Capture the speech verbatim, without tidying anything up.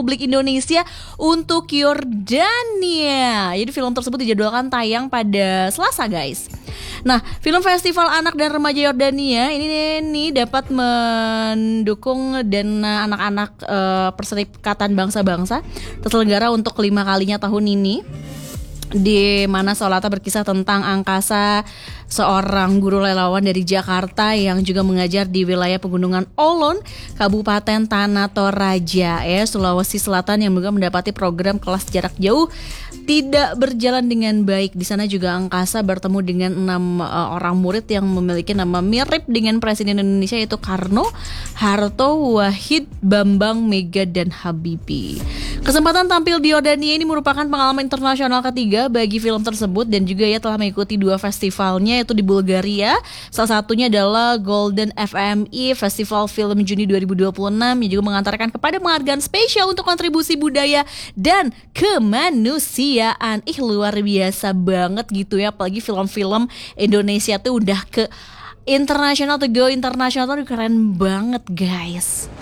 Republik Indonesia untuk Yordania. Jadi film tersebut dijadwalkan tayang pada Selasa guys. Nah, film Festival Anak dan Remaja Yordania ini nih dapat mendukung dana anak-anak uh, Perserikatan Bangsa-Bangsa terselenggara untuk kelima kalinya tahun ini, di mana Solata berkisah tentang angkasa, seorang guru relawan dari Jakarta yang juga mengajar di wilayah pegunungan Olon, Kabupaten Tanah Toraja, ya, Sulawesi Selatan, yang juga mendapati program kelas jarak jauh tidak berjalan dengan baik. Di sana juga angkasa bertemu dengan enam uh, orang murid yang memiliki nama mirip dengan Presiden Indonesia, yaitu Karno, Harto, Wahid, Bambang, Mega, dan Habibie. Kesempatan tampil di Yordania ini merupakan pengalaman internasional ketiga bagi film tersebut, dan juga ia telah mengikuti dua festivalnya, yaitu di Bulgaria. Salah satunya adalah Golden F M I Festival Film Juni dua ribu dua puluh enam, yang juga mengantarkan kepada penghargaan spesial untuk kontribusi budaya dan kemanusiaan. Ih, luar biasa banget gitu ya, apalagi film-film Indonesia tuh udah ke internasional, tuh go internasional tuh keren banget guys.